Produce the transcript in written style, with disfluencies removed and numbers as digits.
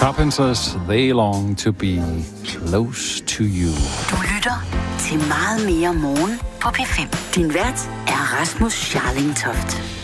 Carpenters, They Long to Be Close to You. Du lytter til Meget mere morgen på P5. Din vært er Rasmus Scharlingtoft.